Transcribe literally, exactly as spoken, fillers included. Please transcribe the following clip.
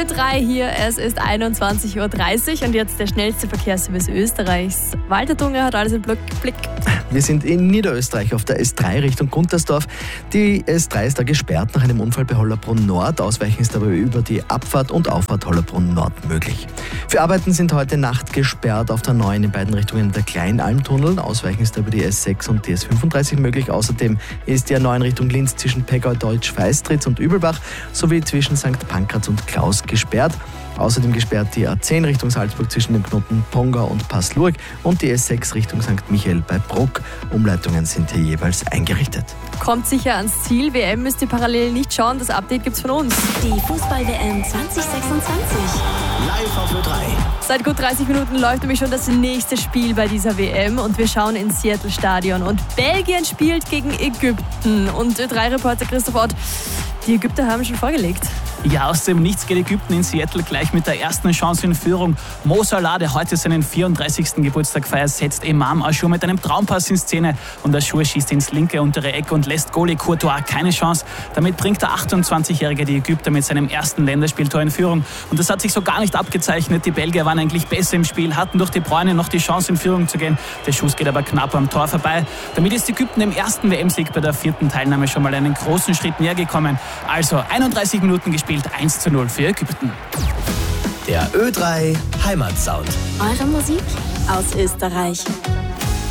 Ö drei hier, es ist einundzwanzig Uhr dreißig und jetzt der schnellste Verkehrsservice Österreichs. Walter Dunge hat alles im Blick. Wir sind in Niederösterreich auf der S drei Richtung Guntersdorf. Die S drei ist da gesperrt nach einem Unfall bei Hollerbrunn Nord. Ausweichen ist aber über die Abfahrt und Auffahrt Hollerbrunn Nord möglich. Für Arbeiten sind heute Nacht gesperrt auf der neun in beiden Richtungen der Kleinalmtunnel. Ausweichen ist über die S sechs und die S fünfunddreißig möglich. Außerdem ist die A neun Richtung Linz zwischen Peggau-Deutsch-Feistritz und Übelbach sowie zwischen Sankt Pankraz und Klaus gesperrt. Außerdem gesperrt die A zehn Richtung Salzburg zwischen dem Knoten Pongau und Passlurg und die S sechs Richtung Sankt Michael bei Bruck. Umleitungen sind hier jeweils eingerichtet. Kommt sicher ans Ziel. W M müsst ihr parallel nicht schauen. Das Update gibt's von uns. Die Fußball-W M zwanzig sechsundzwanzig. Live auf Ö drei. Seit gut dreißig Minuten läuft nämlich schon das nächste Spiel bei dieser W M und wir schauen ins Seattle-Stadion. Und Belgien spielt gegen Ägypten. Und Ö drei Reporter Christoph Ott, die Ägypter haben schon vorgelegt. Ja, aus dem Nichts geht Ägypten in Seattle gleich mit der ersten Chance in Führung. Mo Salah, der heute seinen vierunddreißigsten Geburtstag feiert, setzt Imam Achour mit einem Traumpass in Szene und Achour schießt ins linke untere Eck und lässt Goalie Courtois keine Chance. Damit bringt der achtundzwanzigjährige die Ägypter mit seinem ersten Länderspieltor in Führung. Und das hat sich so gar nicht abgezeichnet. Die Belgier waren eigentlich besser im Spiel, hatten durch De Bruyne noch die Chance in Führung zu gehen. Der Schuss geht aber knapp am Tor vorbei. Damit ist Ägypten im ersten W M-Sieg bei der vierten Teilnahme schon mal einen großen Schritt näher gekommen. Also einunddreißig Minuten gespielt, eins zu null für Ägypten. Der Ö drei Heimatsound. Eure Musik aus Österreich.